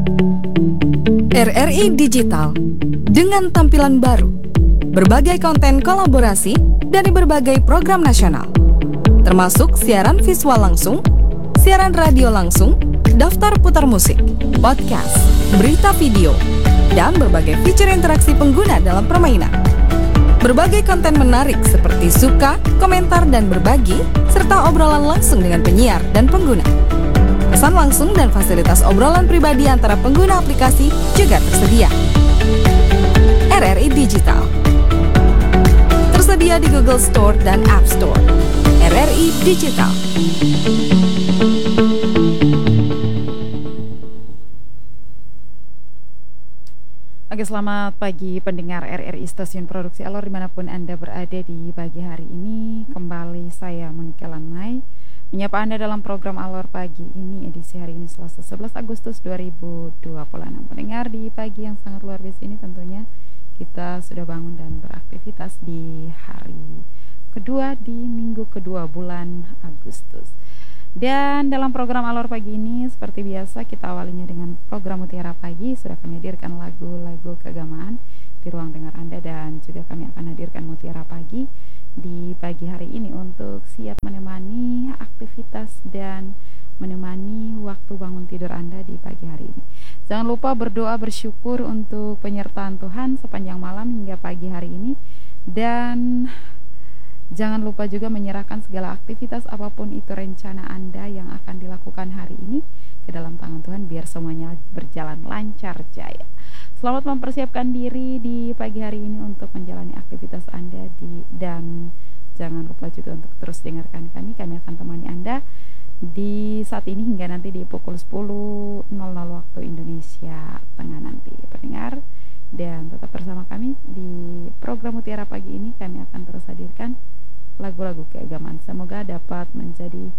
RRI Digital dengan tampilan baru, berbagai konten kolaborasi dari berbagai program nasional, termasuk siaran visual langsung, siaran radio langsung, daftar putar musik, podcast, berita video, dan berbagai fitur interaksi pengguna dalam permainan. Berbagai konten menarik seperti suka, komentar, dan berbagi, serta obrolan langsung dengan penyiar dan pengguna. Pesan langsung dan fasilitas obrolan pribadi antara pengguna aplikasi juga tersedia. RRI Digital tersedia di Google Store dan App Store. RRI Digital. Oke, selamat pagi pendengar RRI Stasiun Produksi Alor dimanapun Anda berada di pagi hari ini. Kembali saya Monika Lanai menyapa Anda dalam program Alor Pagi ini, edisi hari ini Selasa 11 Agustus 2026. Pendengar, di pagi yang sangat luar biasa ini tentunya kita sudah bangun dan beraktivitas di hari kedua di minggu kedua bulan Agustus. Dan dalam program Alor Pagi ini seperti biasa kita awalinya dengan program Mutiara Pagi. Sudah kami hadirkan lagu-lagu keagamaan di ruang dengar Anda, dan juga kami akan hadirkan Mutiara Pagi di pagi hari ini untuk siap menemani aktivitas dan menemani waktu bangun tidur Anda di pagi hari ini. Jangan lupa berdoa bersyukur untuk penyertaan Tuhan sepanjang malam hingga pagi hari ini, dan jangan lupa juga menyerahkan segala aktivitas apapun itu rencana Anda yang akan dilakukan hari ini ke dalam tangan Tuhan, biar semuanya berjalan lancar jaya. Selamat mempersiapkan diri di pagi hari ini untuk menjalani aktivitas Anda dan jangan lupa juga untuk terus dengarkan kami. Kami akan temani Anda di saat ini hingga nanti di pukul 10.00 waktu Indonesia Tengah nanti, pendengar. Dan tetap bersama kami di program Mutiara Pagi ini. Kami akan terus hadirkan lagu-lagu keagamaan. Semoga dapat menjadi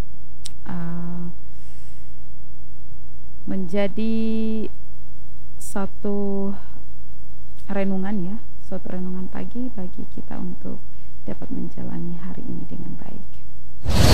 satu renungan ya, suatu renungan pagi bagi kita untuk dapat menjalani hari ini dengan baik.